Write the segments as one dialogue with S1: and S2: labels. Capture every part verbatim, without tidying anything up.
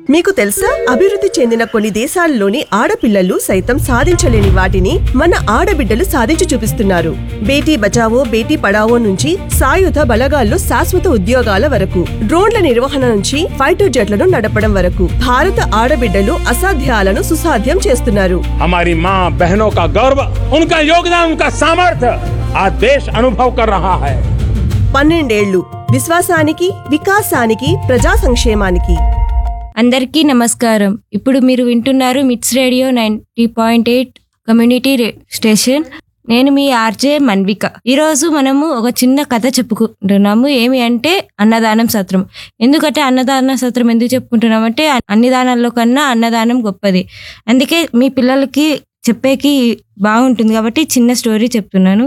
S1: మీకు తెలుసా, అభివృద్ధి చెందిన కొన్ని దేశాల్లోని ఆడపిల్లలు సైతం సాధించలేని వాటిని మన ఆడబిడ్డలు సాధించి చూపిస్తున్నారు. బేటీ బచావో బేటీ పడావో నుంచి సాయుధ బలగాల్లో శాశ్వత ఉద్యోగాల వరకు, డ్రోన్ల నిర్వహణ నుంచి ఫైటర్ జెట్లను నడపడం వరకు భారత ఆడబిడ్డలు అసాధ్యాలను సుసాధ్యం చేస్తున్నారు.
S2: हमारी माँ बहनों का गौरव, उनका योगदान, उनका सामर्थ्य आज देश अनुभव कर रहा है.
S1: పన్నెండేళ్లు విశ్వాసానికి, వికాసానికి, ప్రజా సంక్షేమానికి.
S3: అందరికీ నమస్కారం. ఇప్పుడు మీరు వింటున్నారు మిట్స్ radio ninety point eight community station. నేను మీ ఆర్జే మన్విక. ఈరోజు మనము ఒక చిన్న కథ చెప్పుకుంటున్నాము. ఏమి అంటే అన్నదానం సత్రం. ఎందుకంటే అన్నదాన సత్రం ఎందుకు చెప్పుకుంటున్నామంటే అన్ని దానాల్లో కన్నా అన్నదానం గొప్పది. అందుకే మీ పిల్లలకి చెప్పేకి బాగుంటుంది కాబట్టి చిన్న స్టోరీ చెప్తున్నాను.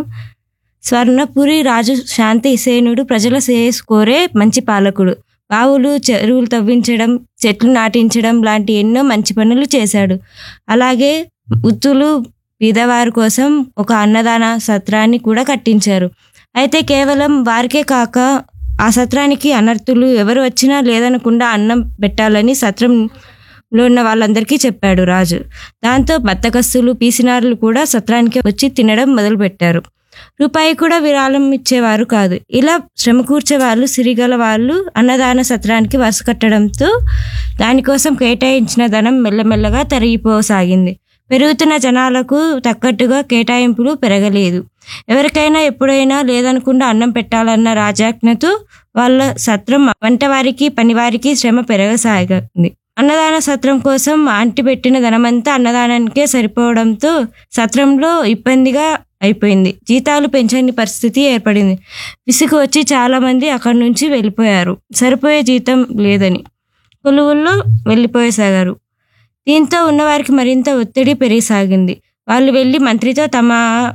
S3: స్వర్ణపురి రాజు శాంతిసేనుడు ప్రజల శ్రేయస్సు కోరే మంచి పాలకుడు. బావులు, చెరువులు తవ్వించడం, చెట్లు నాటించడం లాంటి ఎన్నో మంచి పనులు చేశాడు. అలాగే వృత్తులు పేదవారి కోసం ఒక అన్నదాన సత్రాన్ని కూడా కట్టించారు. అయితే కేవలం వారికే కాక ఆ సత్రానికి అనర్థులు ఎవరు వచ్చినా లేదనకుండా అన్నం పెట్టాలని సత్రంలో ఉన్న వాళ్ళందరికీ చెప్పాడు రాజు. దాంతో బద్దకస్తులు, పీసినారులు కూడా సత్రానికి వచ్చి తినడం మొదలుపెట్టారు. రూపాయి కూడా విరాళం ఇచ్చేవారు కాదు. ఇలా శ్రమ కూర్చే వాళ్ళు, సిరిగల వాళ్ళు అన్నదాన సత్రానికి వరుస కట్టడంతో దానికోసం కేటాయించిన ధనం మెల్లమెల్లగా తరిగిపోసాగింది. పెరుగుతున్న జనాలకు తగ్గట్టుగా కేటాయింపులు పెరగలేదు. ఎవరికైనా ఎప్పుడైనా లేదనకుండా అన్నం పెట్టాలన్న రాజాజ్ఞతో వాళ్ళ సత్రం వంటవారికి, పనివారికి శ్రమ పెరగసాగింది. అన్నదాన సత్రం కోసం ఆంటి పెట్టిన ధనమంతా అన్నదానానికే సరిపోవడంతో సత్రంలో ఇబ్బందిగా అయిపోయింది. జీతాలు పెంచని పరిస్థితి ఏర్పడింది. విసుగు వచ్చి చాలా మంది అక్కడి నుంచి వెళ్ళిపోయారు. సరిపోయే జీతం లేదని కొలువుల్లో వెళ్ళిపోయేసాగారు. దీంతో ఉన్నవారికి మరింత ఒత్తిడి పెరిగిసాగింది. వాళ్ళు వెళ్ళి మంత్రితో తమ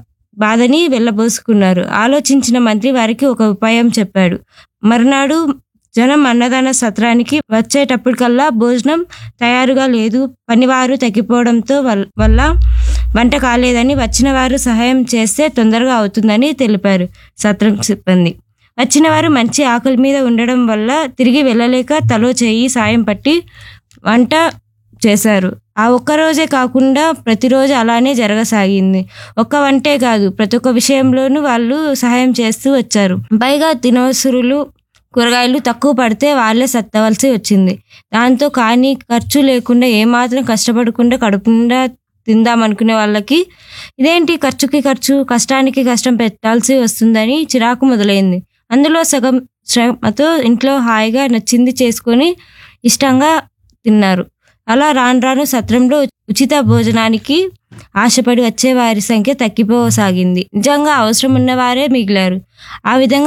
S3: బాధని వెళ్ళబోసుకున్నారు. ఆలోచించిన మంత్రి వారికి ఒక ఉపాయం చెప్పాడు. మర్నాడు జనం అన్నదాన సత్రానికి వచ్చేటప్పటికల్లా భోజనం తయారుగా లేదు, పనివారు తగ్గిపోవడంతో వల్ల వంట కాలేదని, వచ్చిన వారు సహాయం చేస్తే తొందరగా అవుతుందని తెలిపారు సత్రం సిబ్బంది. వచ్చిన వారు మంచి ఆకలి మీద ఉండడం వల్ల తిరిగి వెళ్ళలేక తలో చేయి సాయం పట్టి వంట చేశారు. ఆ ఒక్కరోజే కాకుండా ప్రతిరోజు అలానే జరగసాగింది. ఒక్క వంటే కాదు, ప్రతి ఒక్క విషయంలోనూ వాళ్ళు సహాయం చేస్తూ వచ్చారు. పైగా దినవసరులు, కూరగాయలు తక్కువ పడితే వాళ్ళే సత్తవలసి వచ్చింది. దాంతో కానీ ఖర్చు లేకుండా ఏమాత్రం కష్టపడకుండా కడుపుండా తిందామనుకునే వాళ్ళకి ఇదేంటి ఖర్చుకి ఖర్చు, కష్టానికి కష్టం పెట్టాల్సి వస్తుందని చిరాకు మొదలైంది. అందులో సగం శ్రమతో ఇంట్లో హాయిగా నచ్చింది చేసుకొని ఇష్టంగా తిన్నారు. అలా రాను రాను సత్రంలో ఉచిత భోజనానికి ఆశపడి వచ్చే వారి సంఖ్య తగ్గిపోసాగింది. నిజంగా అవసరం ఉన్నవారే మిగిలారు. ఆ విధంగా